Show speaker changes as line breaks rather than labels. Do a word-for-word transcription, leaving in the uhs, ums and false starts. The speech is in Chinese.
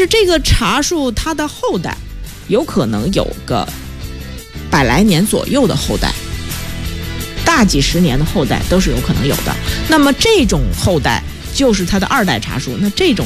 是这个茶树它的后代有可能有个百来年左右的后代，大几十年的后代都是有可能有的。那么这种后代就是它的二代茶树，那这种